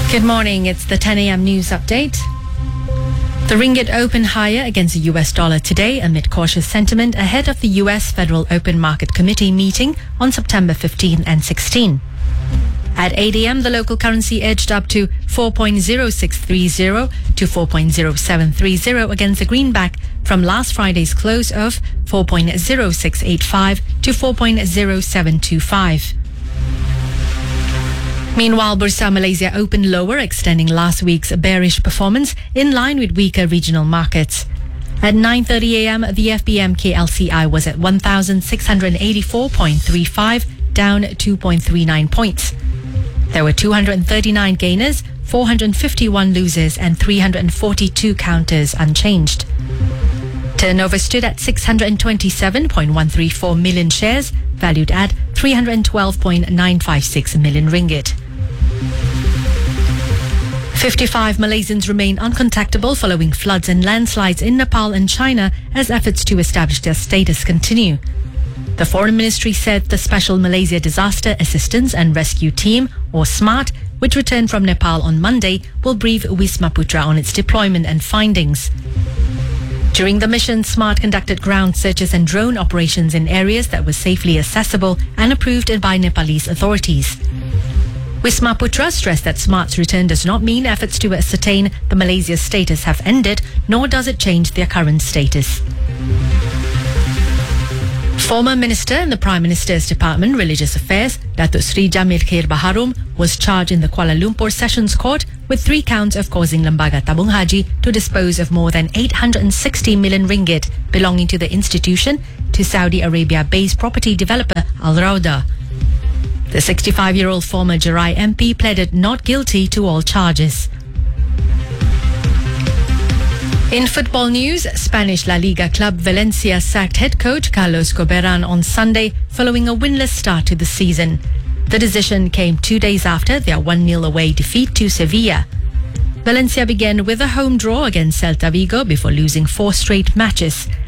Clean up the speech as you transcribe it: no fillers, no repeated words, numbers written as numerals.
Good morning. It's the 10 a.m. news update. The ringgit opened higher against the US dollar today amid cautious sentiment ahead of the US Federal Open Market Committee meeting on September 15 and 16. At 8 a.m., the local currency edged up to 4.0630 to 4.0730 against the greenback from last Friday's close of 4.0685 to 4.0725. Meanwhile, Bursa Malaysia opened lower, extending last week's bearish performance in line with weaker regional markets. At 9:30 a.m., the FBM KLCI was at 1,684.35, down 2.39 points. There were 239 gainers, 451 losers, and 342 counters unchanged. Turnover stood at 627.134 million shares, valued at 312.956 million ringgit. 55 Malaysians remain uncontactable following floods and landslides in Nepal and China as efforts to establish their status continue. The Foreign Ministry said the Special Malaysia Disaster Assistance and Rescue Team, or SMART, which returned from Nepal on Monday, will brief Wisma Putra on its deployment and findings. During the mission, SMART conducted ground searches and drone operations in areas that were safely accessible and approved by Nepalese authorities. Wisma Putra stressed that SMART's return does not mean efforts to ascertain the Malaysia's status have ended, nor does it change their current status. Former Minister in the Prime Minister's Department, Religious Affairs, Datuk Sri Jamil Khair Baharom, was charged in the Kuala Lumpur Sessions Court with 3 counts of causing Lembaga Tabung Haji to dispose of more than 860 million ringgit belonging to the institution to Saudi Arabia-based property developer Al Rauda. The 65-year-old former Jerai MP pleaded not guilty to all charges. In football news, Spanish La Liga club Valencia sacked head coach Carlos Corberán on Sunday following a winless start to the season. The decision came 2 days after their 1-0 away defeat to Sevilla. Valencia began with a home draw against Celta Vigo before losing 4 straight matches.